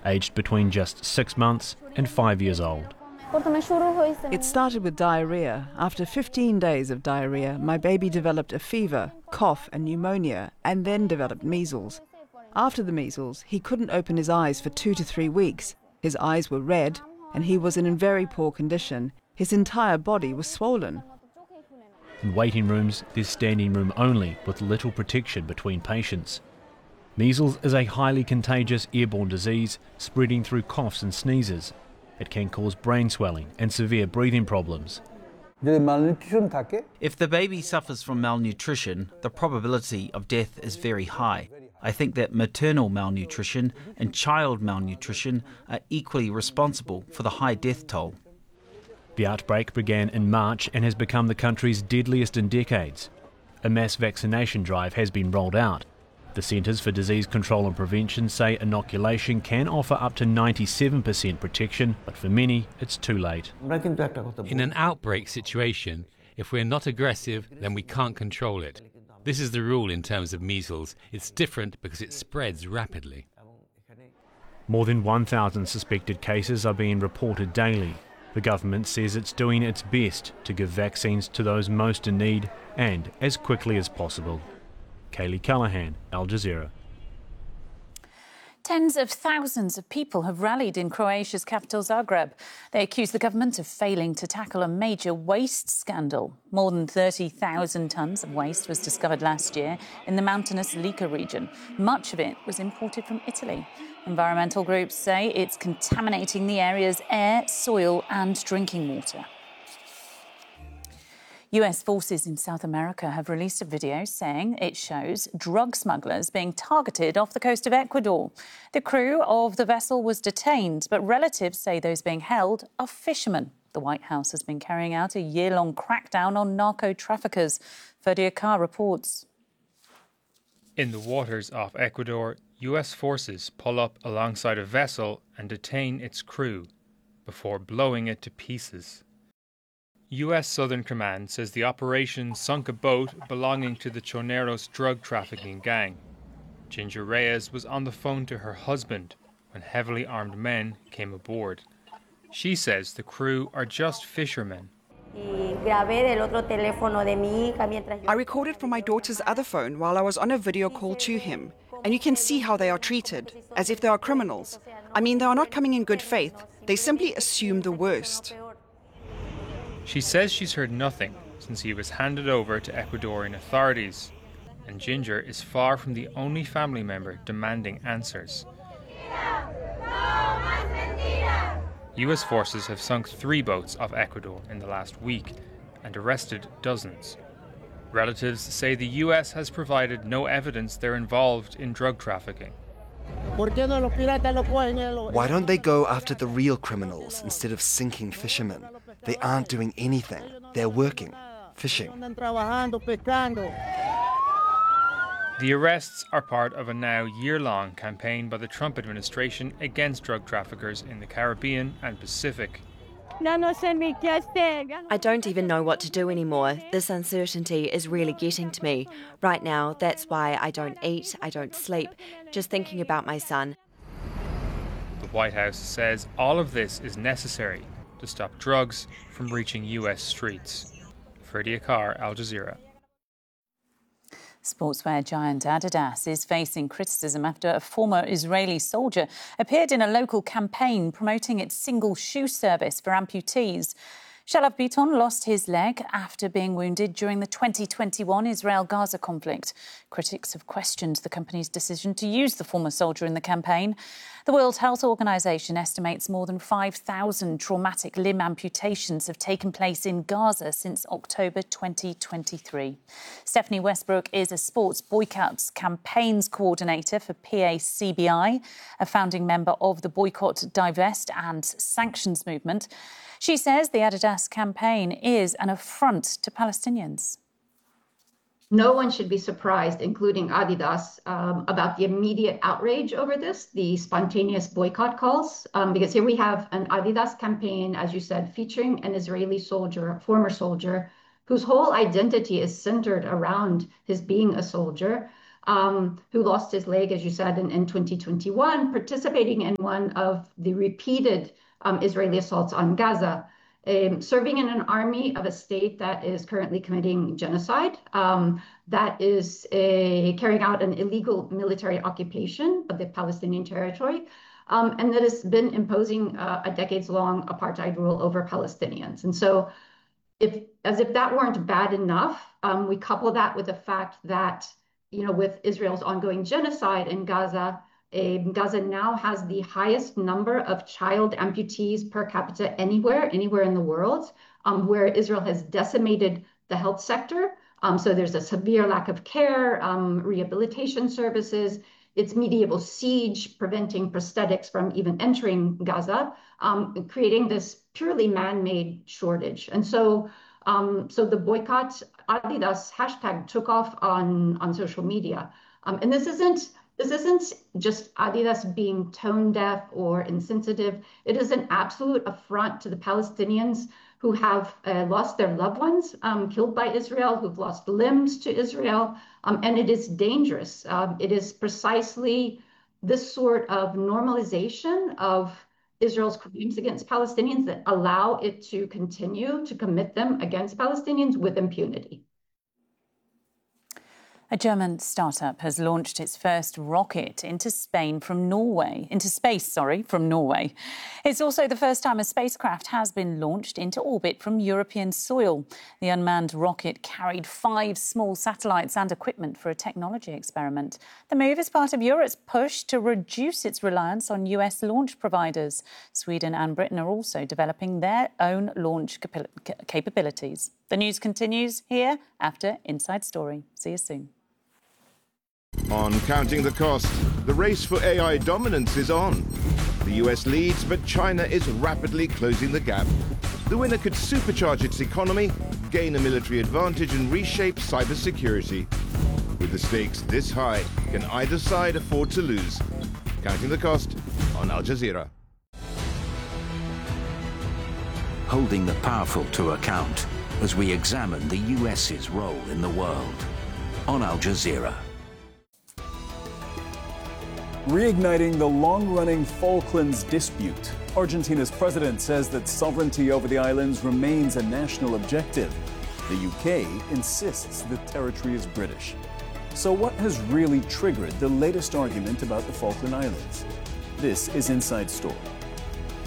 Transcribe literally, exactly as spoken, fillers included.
aged between just six months and five years old. It started with diarrhea. After fifteen days of diarrhea, my baby developed a fever, cough and pneumonia, and then developed measles. After the measles, he couldn't open his eyes for two to three weeks. His eyes were red, and he was in very poor condition. His entire body was swollen. In waiting rooms, there's standing room only, with little protection between patients. Measles is a highly contagious airborne disease spreading through coughs and sneezes. It can cause brain swelling and severe breathing problems. If the baby suffers from malnutrition, the probability of death is very high. I think that maternal malnutrition and child malnutrition are equally responsible for the high death toll. The outbreak began in March and has become the country's deadliest in decades. A mass vaccination drive has been rolled out. The Centres for Disease Control and Prevention say inoculation can offer up to ninety-seven percent protection, but for many, it's too late. In an outbreak situation, if we're not aggressive, then we can't control it. This is the rule in terms of measles. It's different because it spreads rapidly. More than one thousand suspected cases are being reported daily. The government says it's doing its best to give vaccines to those most in need and as quickly as possible. Kaylee Callahan, Al Jazeera. Tens of thousands of people have rallied in Croatia's capital Zagreb. They accuse the government of failing to tackle a major waste scandal. More than thirty thousand tonnes of waste was discovered last year in the mountainous Lika region. Much of it was imported from Italy. Environmental groups say it's contaminating the area's air, soil and drinking water. U S forces in South America have released a video saying it shows drug smugglers being targeted off the coast of Ecuador. The crew of the vessel was detained, but relatives say those being held are fishermen. The White House has been carrying out a year-long crackdown on narco-traffickers. Ferdia Carr reports. In the waters off Ecuador, U S forces pull up alongside a vessel and detain its crew before blowing it to pieces. U S Southern Command says the operation sunk a boat belonging to the Choneros drug trafficking gang. Ginger Reyes was on the phone to her husband when heavily armed men came aboard. She says the crew are just fishermen. I recorded from my daughter's other phone while I was on a video call to him, and you can see how they are treated, as if they are criminals. I mean, they are not coming in good faith. They simply assume the worst. She says she's heard nothing since he was handed over to Ecuadorian authorities, and Ginger is far from the only family member demanding answers. U S forces have sunk three boats off Ecuador in the last week and arrested dozens. Relatives say the U S has provided no evidence they're involved in drug trafficking. Why don't they go after the real criminals instead of sinking fishermen? They aren't doing anything. They're working, fishing. The arrests are part of a now year-long campaign by the Trump administration against drug traffickers in the Caribbean and Pacific. I don't even know what to do anymore. This uncertainty is really getting to me. Right now, that's why I don't eat, I don't sleep, just thinking about my son. The White House says all of this is necessary to stop drugs from reaching U S streets. Ferdia Carr, Al Jazeera. Sportswear giant Adidas is facing criticism after a former Israeli soldier appeared in a local campaign promoting its single shoe service for amputees. Shalav Biton lost his leg after being wounded during the twenty twenty-one Israel-Gaza conflict. Critics have questioned the company's decision to use the former soldier in the campaign. The World Health Organization estimates more than five thousand traumatic limb amputations have taken place in Gaza since October twenty twenty-three. Stephanie Westbrook is a sports boycotts campaigns coordinator for P A C B I, a founding member of the Boycott, Divest and Sanctions movement. She says the Adidas campaign is an affront to Palestinians. No one should be surprised, including Adidas, um, about the immediate outrage over this, the spontaneous boycott calls, um, because here we have an Adidas campaign, as you said, featuring an Israeli soldier, a former soldier, whose whole identity is centered around his being a soldier. um, who lost his leg, as you said, in, in twenty twenty-one, participating in one of the repeated um, Israeli assaults on Gaza, um, serving in an army of a state that is currently committing genocide, um, that is a, carrying out an illegal military occupation of the Palestinian territory, um, and that has been imposing uh, a decades-long apartheid rule over Palestinians. And so, if as if that weren't bad enough, um, we couple that with the fact that, you know, with Israel's ongoing genocide in Gaza, uh, Gaza now has the highest number of child amputees per capita anywhere, anywhere in the world, um, where Israel has decimated the health sector. Um, so there's a severe lack of care, um, rehabilitation services. It's medieval siege preventing prosthetics from even entering Gaza, um, creating this purely man-made shortage. And so, um, so the boycott Adidas hashtag took off on, on social media. Um, and this isn't this isn't just Adidas being tone deaf or insensitive. It is an absolute affront to the Palestinians who have uh, lost their loved ones, um, killed by Israel, who've lost limbs to Israel, um, and it is dangerous. Um, it is precisely this sort of normalization of Israel's crimes against Palestinians that allow it to continue to commit them against Palestinians with impunity. A German startup has launched its first rocket into Spain from Norway, into space, sorry, from Norway. It's also the first time a spacecraft has been launched into orbit from European soil. The unmanned rocket carried five small satellites and equipment for a technology experiment. The move is part of Europe's push to reduce its reliance on U S launch providers. Sweden and Britain are also developing their own launch capabilities. The news continues here after Inside Story. See you soon. On Counting the Cost, the race for A I dominance is on. The U S leads, but China is rapidly closing the gap. The winner could supercharge its economy, gain a military advantage and reshape cybersecurity. With the stakes this high, can either side afford to lose? Counting the Cost on Al Jazeera. Holding the powerful to account as we examine the US's role in the world. On Al Jazeera. Reigniting the long-running Falklands dispute. Argentina's president says that sovereignty over the islands remains a national objective. The U K insists the territory is British. So what has really triggered the latest argument about the Falkland Islands? This is Inside Story.